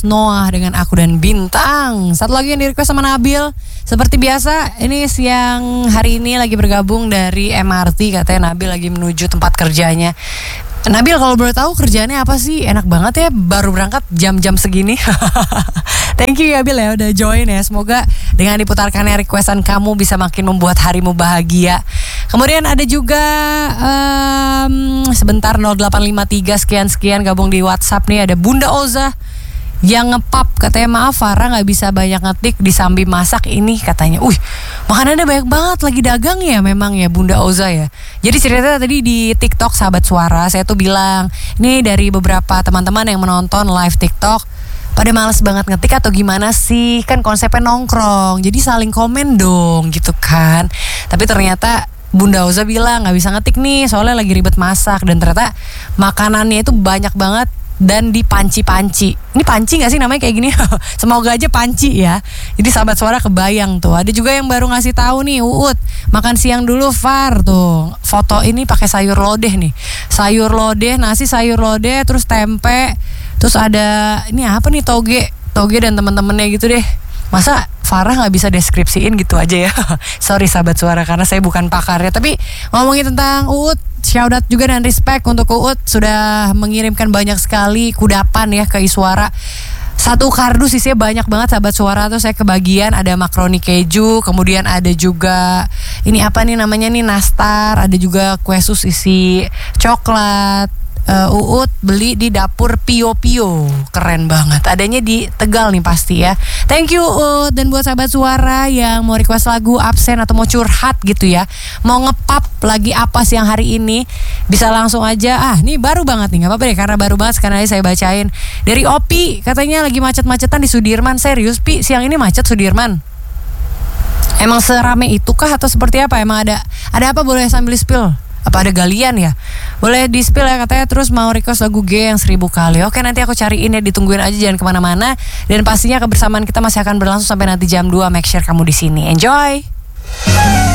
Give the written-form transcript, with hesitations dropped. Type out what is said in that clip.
Noah dengan Aku dan Bintang. Satu lagi yang di request sama Nabil. Seperti biasa, ini siang hari ini lagi bergabung dari MRT. Katanya Nabil lagi menuju tempat kerjanya. Nabil, kalau boleh tahu kerjaannya apa sih? Enak banget ya, baru berangkat jam-jam segini. Thank you ya Bil ya, udah join ya. Semoga dengan diputarkannya requestan kamu bisa makin membuat harimu bahagia. Kemudian ada juga sebentar 0853 sekian gabung di WhatsApp nih. Ada Bunda Oza yang ngepap, katanya maaf Farah gak bisa banyak ngetik di sambil masak ini, katanya. Makanannya banyak banget, lagi dagang ya memang ya Bunda Oza ya. Jadi ceritanya tadi di TikTok Sahabat Suara, saya tuh bilang, ini dari beberapa teman-teman yang menonton live TikTok, pada males banget ngetik atau gimana sih? Kan konsepnya nongkrong, jadi saling komen dong gitu kan. Tapi ternyata Bunda Oza bilang gak bisa ngetik nih, soalnya lagi ribet masak. Dan ternyata makanannya itu banyak banget dan di panci-panci. Ini panci gak sih namanya kayak gini? Semoga aja panci ya. Jadi Sahabat Suara kebayang tuh. Ada juga yang baru ngasih tahu nih, Uut, makan siang dulu Far tuh. Foto ini pakai sayur lodeh nih. Sayur lodeh, nasi sayur lodeh, terus tempe, terus ada ini apa nih, toge dan teman-temannya gitu deh. Masa Farah gak bisa deskripsiin gitu aja ya? Sorry Sahabat Suara karena saya bukan pakarnya. Tapi ngomongin tentang Uut, shout out juga dan respect untuk Uut, sudah mengirimkan banyak sekali kudapan ya ke Iswara. Satu kardus isinya banyak banget Sahabat Suara tuh, saya kebagian. Ada makaroni keju, kemudian ada juga ini apa nih namanya nih, nastar. Ada juga kue sus isi coklat. Uut beli di dapur Pio Pio, keren banget. Adanya di Tegal nih pasti ya. Thank you Uut. Dan buat Sahabat Suara yang mau request lagu, absen atau mau curhat gitu ya, mau ngepap lagi apa siang hari ini, bisa langsung aja. Nih baru banget nih, gak apa-apa deh karena baru banget. Sekarang aja saya bacain dari Opi, katanya lagi macet-macetan di Sudirman. Serius Pi, siang ini macet Sudirman? Emang serame itu kah atau seperti apa? Emang ada apa, boleh sambil spill? Apa ada galian ya? Boleh di spill ya, katanya terus mau request lagu G yang 1000 kali. Oke, nanti aku cariin ya, ditungguin aja, jangan kemana-mana. Dan pastinya kebersamaan kita masih akan berlangsung sampai nanti jam 2. Make sure kamu di sini. Enjoy.